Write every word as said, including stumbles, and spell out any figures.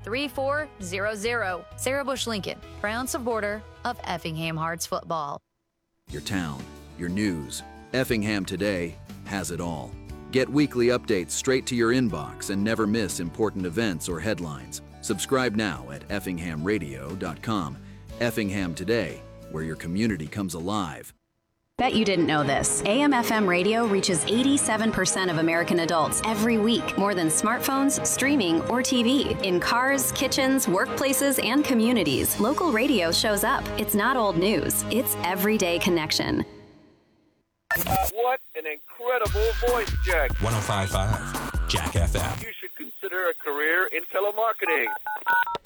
three four zero zero. Sarah Bush Lincoln, proud supporter of Effingham Hearts football. Your town, your news. Effingham Today has it all. Get weekly updates straight to your inbox and never miss important events or headlines. Subscribe now at effingham radio dot com. Effingham Today, where your community comes alive. Bet you didn't know this. A M F M radio reaches eighty-seven percent of American adults every week, more than smartphones, streaming, or T V. In cars, kitchens, workplaces, and communities, local radio shows up. It's not old news. It's everyday connection. What an incredible voice, Jack. one oh five point five Jack F M. You should consider a career in telemarketing.